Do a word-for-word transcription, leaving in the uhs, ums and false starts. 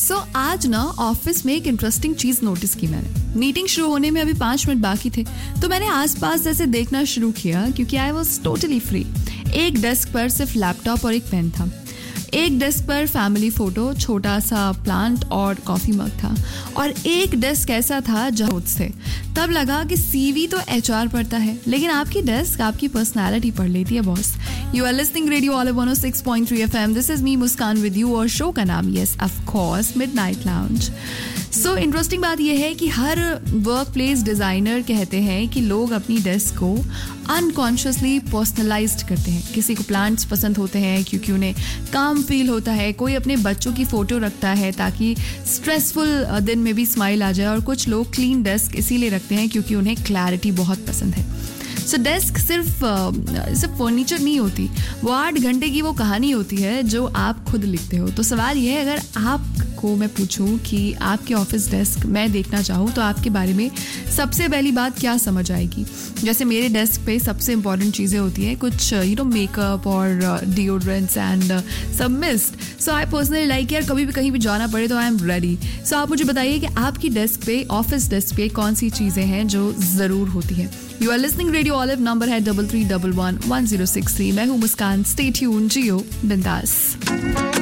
सो so, आज ना office में एक इंटरेस्टिंग चीज नोटिस की मैंने. मीटिंग शुरू होने में अभी पांच मिनट बाकी थे तो मैंने आसपास ऐसे देखना शुरू किया क्योंकि आई वॉज टोटली फ्री. एक डेस्क पर सिर्फ लैपटॉप और एक पेन था. एक डेस्क पर फैमिली फोटो, छोटा सा प्लांट और कॉफी मग था. और एक डेस्क ऐसा था जहाँ थे. तब लगा कि सीवी तो एचआर पढ़ता है लेकिन आपकी डेस्क आपकी पर्सनालिटी पढ़ लेती है boss. You are listening radio olive one O six point three FM. This is me Muskan with you और शो का नाम yes of course midnight lounge. So interesting बात यह है कि हर वर्क प्लेस डिज़ाइनर कहते हैं कि लोग अपनी डेस्क को अनकॉन्शियसली पर्सनलाइज्ड करते हैं. किसी को प्लांट्स पसंद होते हैं क्योंकि उन्हें काम फील होता है. कोई अपने बच्चों की फ़ोटो रखता है ताकि स्ट्रेसफुल दिन में भी स्माइल आ जाए. और कुछ लोग क्लीन डेस्क इसीलिए रखते हैं क्योंकि उन्हें क्लैरिटी बहुत पसंद है. सो डेस्क सिर्फ सिर्फ फर्नीचर नहीं होती, वो आठ घंटे की वो कहानी होती है जो आप खुद लिखते हो. तो सवाल ये है, अगर आपको मैं पूछूं कि आपके ऑफिस डेस्क मैं देखना चाहूँ तो आपके बारे में सबसे पहली बात क्या समझ आएगी? जैसे मेरे डेस्क पे सबसे इंपॉर्टेंट चीज़ें होती हैं, कुछ यू नो मेकअप और डिओड्रेंट्स एंड सब mist. So I personally like यार कभी भी कहीं भी जाना पड़े तो आई एम रेडी. सो आप मुझे बताइए कि आपकी डेस्क पे, ऑफिस डेस्क पे कौन सी चीज़ें हैं जो ज़रूर होती हैं. You are listening radio olive. Number है double three double one one zero six three. मैं हूँ मुस्कान. स्टे ट्यून, जियो बिंदास.